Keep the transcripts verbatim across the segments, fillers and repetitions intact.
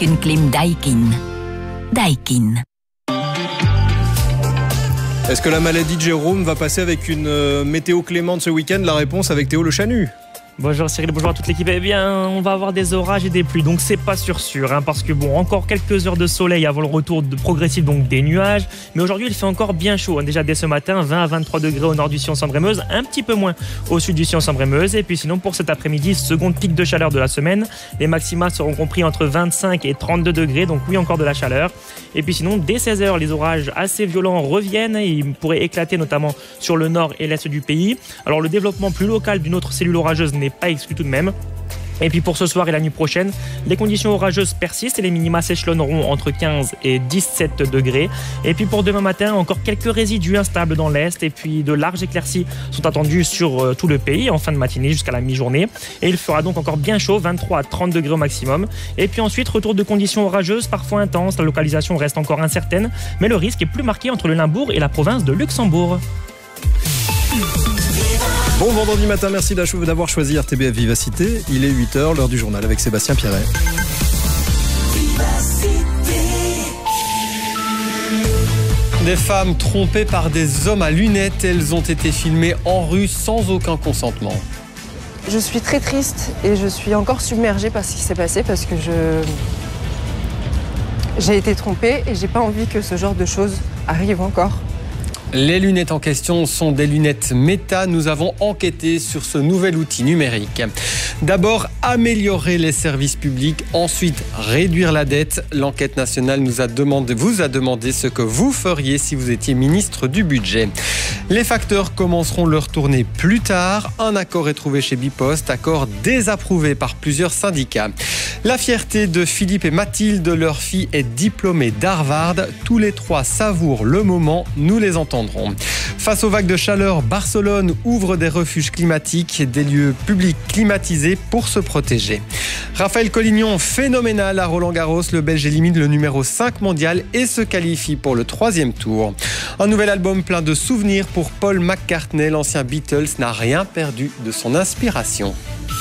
avec une clim Daikin. Daikin. Est-ce que la maladie de Jérôme va passer avec une euh, météo clémente ce week-end? La réponse avec Théo Le Chanu. Bonjour Cyril, bonjour à toute l'équipe. Eh bien, on va avoir des orages et des pluies, donc c'est pas sûr sûr, hein, parce que bon, encore quelques heures de soleil avant le retour de progressif donc des nuages. Mais aujourd'hui, il fait encore bien chaud. Hein, déjà dès ce matin, vingt à vingt-trois degrés au nord du Sion-Sambre-et-Meuse, un petit peu moins au sud du Sion-Sambre-et-Meuse. Et puis sinon, pour cet après-midi, second pic de chaleur de la semaine, les maxima seront compris entre vingt-cinq et trente-deux degrés, donc oui, encore de la chaleur. Et puis sinon, dès seize heures, les orages assez violents reviennent. Ils pourraient éclater notamment sur le nord et l'est du pays. Alors le développement plus local d'une autre cellule orageuse n'est pas exclu tout de même. Et puis pour ce soir et la nuit prochaine, les conditions orageuses persistent et les minima s'échelonneront entre quinze et dix-sept degrés. Et puis pour demain matin, encore quelques résidus instables dans l'est et puis de larges éclaircies sont attendus sur tout le pays en fin de matinée jusqu'à la mi-journée. Et il fera donc encore bien chaud, vingt-trois à trente degrés au maximum. Et puis ensuite, retour de conditions orageuses parfois intenses. La localisation reste encore incertaine, mais le risque est plus marqué entre le Limbourg et la province de Luxembourg. Bon vendredi matin, merci d'avoir choisi R T B F Vivacité. Il est huit heures, l'heure du journal avec Sébastien Pierret. Des femmes trompées par des hommes à lunettes, elles ont été filmées en rue sans aucun consentement. Je suis très triste et je suis encore submergée par ce qui s'est passé parce que je... j'ai été trompée et j'ai pas envie que ce genre de choses arrive encore. Les lunettes en question sont des lunettes Meta. Nous avons enquêté sur ce nouvel outil numérique. D'abord, améliorer les services publics. Ensuite, réduire la dette. L'enquête nationale nous a demandé, vous a demandé ce que vous feriez si vous étiez ministre du budget. Les facteurs commenceront leur tournée plus tard. Un accord est trouvé chez Bipost, accord désapprouvé par plusieurs syndicats. La fierté de Philippe et Mathilde, leur fille est diplômée d'Harvard. Tous les trois savourent le moment. Nous les entendons. Face aux vagues de chaleur, Barcelone ouvre des refuges climatiques, des lieux publics climatisés pour se protéger. Raphaël Collignon, phénoménal à Roland-Garros, le Belge élimine le numéro cinq mondial et se qualifie pour le troisième tour. Un nouvel album plein de souvenirs pour Paul McCartney, l'ancien Beatles n'a rien perdu de son inspiration.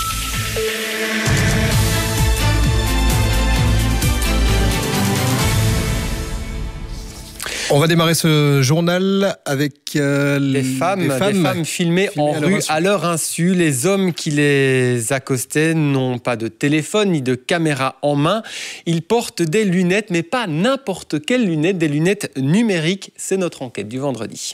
On va démarrer ce journal avec euh, les femmes, des femmes, des femmes filmées, filmées en rue à leur insu. Les hommes qui les accostaient n'ont pas de téléphone ni de caméra en main. Ils portent des lunettes, mais pas n'importe quelles lunettes, des lunettes numériques. C'est notre enquête du vendredi.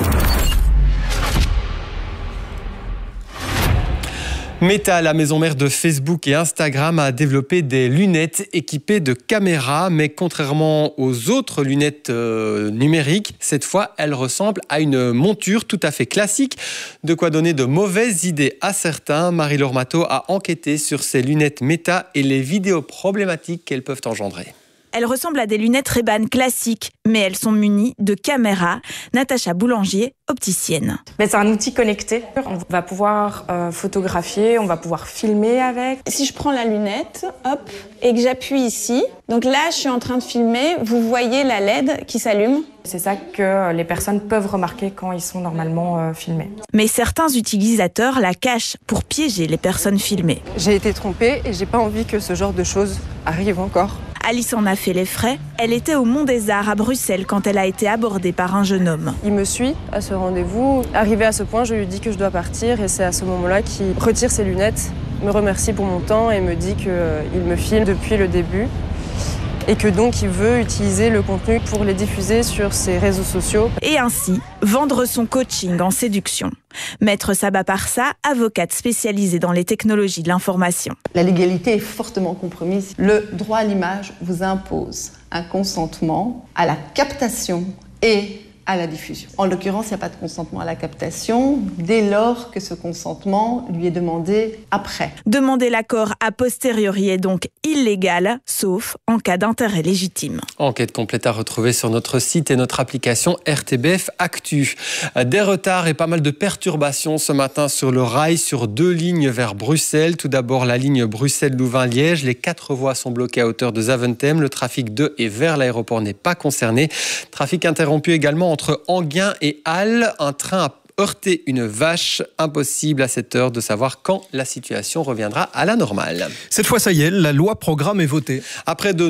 Meta, la maison mère de Facebook et Instagram, a développé des lunettes équipées de caméras, mais contrairement aux autres lunettes euh, numériques, cette fois, elles ressemblent à une monture tout à fait classique. De quoi donner de mauvaises idées à certains. Marie-Laure Matteau a enquêté sur ces lunettes Meta et les vidéos problématiques qu'elles peuvent engendrer. Elles ressemblent à des lunettes Ray-Ban classiques, mais elles sont munies de caméras. Natacha Boulanger, opticienne. Mais c'est un outil connecté. On va pouvoir euh, photographier, on va pouvoir filmer avec. Si je prends la lunette, hop, et que j'appuie ici, donc là, je suis en train de filmer, vous voyez la L E D qui s'allume. C'est ça que les personnes peuvent remarquer quand ils sont normalement euh, filmés. Mais certains utilisateurs la cachent pour piéger les personnes filmées. J'ai été trompée et j'ai pas envie que ce genre de choses arrive encore. Alice en a fait les frais. Elle était au Mont des Arts à Bruxelles quand elle a été abordée par un jeune homme. Il me suit à ce rendez-vous. Arrivé à ce point, je lui dis que je dois partir et c'est à ce moment-là qu'il retire ses lunettes, me remercie pour mon temps et me dit qu'il me filme depuis le début et que donc il veut utiliser le contenu pour les diffuser sur ses réseaux sociaux. Et ainsi, vendre son coaching en séduction. Maître Saba Parsa, avocate spécialisée dans les technologies de l'information. La légalité est fortement compromise. Le droit à l'image vous impose un consentement à la captation et à la diffusion. En l'occurrence, il n'y a pas de consentement à la captation dès lors que ce consentement lui est demandé après. Demander l'accord a posteriori est donc illégal, sauf en cas d'intérêt légitime. Enquête complète à retrouver sur notre site et notre application R T B F Actu. Des retards et pas mal de perturbations ce matin sur le rail, sur deux lignes vers Bruxelles. Tout d'abord, la ligne Bruxelles-Louvain-Liège. Les quatre voies sont bloquées à hauteur de Zaventem. Le trafic de et vers l'aéroport n'est pas concerné. Trafic interrompu également entre Enghien et Halle, un train a heurté une vache. Impossible à cette heure de savoir quand la situation reviendra à la normale. Cette fois, ça y est, la loi programme est votée. Après de